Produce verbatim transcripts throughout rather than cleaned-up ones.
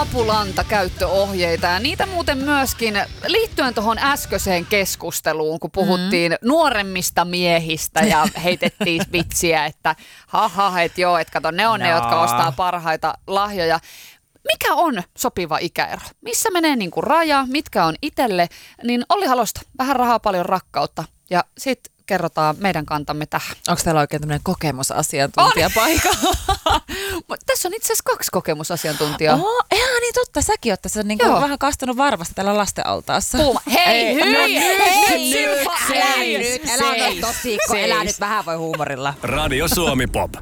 apulanta käyttöohjeita ja niitä muuten myöskin liittyen tuohon äskeiseen keskusteluun, kun puhuttiin mm. nuoremmista miehistä ja heitettiin vitsiä, että haha, et joo, että kato, ne on no. ne, jotka ostaa parhaita lahjoja. Mikä on sopiva ikäero? Missä menee niin kuin raja, mitkä on itselle? Niin Olli Halosta, vähän rahaa, paljon rakkautta ja sitten kerrotaan meidän kantamme tähän. Onko täällä oikein tämmöinen kokemusasiantuntija paikalla? Tässä on itse asiassa kaksi kokemusasiantuntijaa. Oho, ihan niin totta. Säkin oot tässä niin kuin vähän kastunut varvasta täällä lastenaltaassa. Puuma. Hei, hyi! No, hei, hei, hei, hei, nyt, elä nyt tosikko, elä nyt vähän voi huumorilla. Radio Suomi Pop.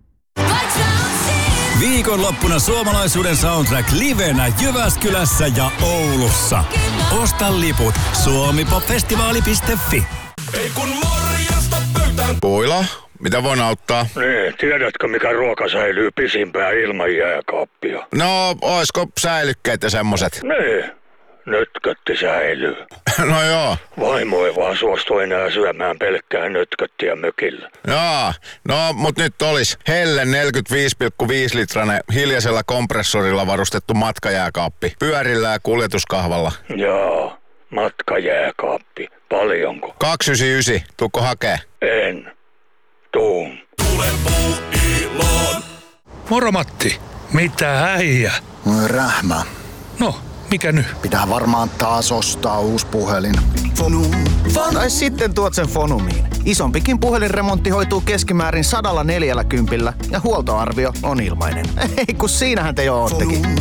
Viikonloppuna suomalaisuuden soundtrack livenä Jyväskylässä ja Oulussa. Osta liput suomipopfestivaali piste fi. Ei kun morjesta pöytään. Puila, mitä voin auttaa? Niin, tiedätkö mikä ruoka säilyy pisimpään ilman jääkaappia? No, oisko säilykkeet ja semmoset? Niin, nötkötti säilyy. No joo. Vaimo ei vaan suostu enää syömään pelkkää nötköttiä mökillä. Joo, no mut nyt olis Helle neljäkymmentäviisi pilkku viisi litranen hiljaisella kompressorilla varustettu matkajääkaappi. Pyörillä ja kuljetuskahvalla. Jaa, matkajääkaappi. Paljonko? kaksisataayhdeksänkymmentäyhdeksän, tuukko hakee? En. Tuun. Tule puuiloon. Moro Matti, mitä äijä? Rähmä. No, mikä nyt? Pitää varmaan taas ostaa uusi puhelin. Fonum. Tai sitten tuot sen Fonumiin. Isompikin puhelinremontti hoituu keskimäärin sadalla neljälläkympillä ja huoltoarvio on ilmainen. Ei kun siinähän te jo oottekin.